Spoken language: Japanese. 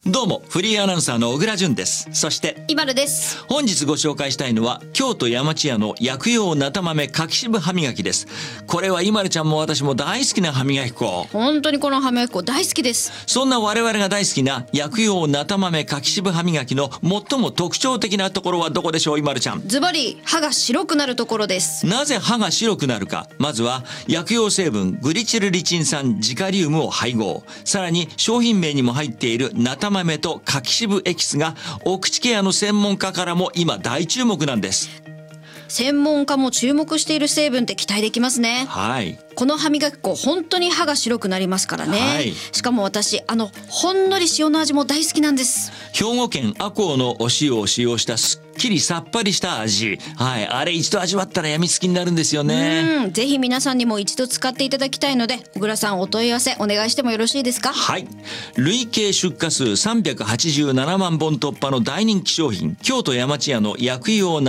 どうも、フリーアナウンサーの小倉淳です。そして、 イバルです。 本日ご紹介したいのは、京都山千屋の薬用なた豆柿渋歯磨きです。これはイマルちゃんも私も大好きな歯磨き粉。 本当にこの歯磨き粉大好きです。 そんな我々が大好きな薬用なた豆柿渋歯磨きの最も特徴的なところはどこでしょう、イマルちゃん。 ズバリ、歯が白くなるところです。 なぜ歯が白くなるか。まずは、薬用成分グリチルリチン酸ジカリウムを配合。さらに、商品名にも入っているなた豆と柿渋エキスがお口ケアの専門家からも今大注目なんです。 専門家も注目している成分って期待できますね。 はい。 この歯磨き粉本当に歯が白くなりますからね。 はい。 しかも私ほんのり塩の味も大好きなんです。 兵庫県赤穂のお塩を使用したすっきりさっぱりした味。はい。あれ一度味わったら病みつきになるんですよね。 ぜひ皆さんにも一度使っていただきたいので、小倉さんお問い合わせお願いしてもよろしいですか？ はい。累計出荷数387万本突破の大人気商品、京都山千屋の薬用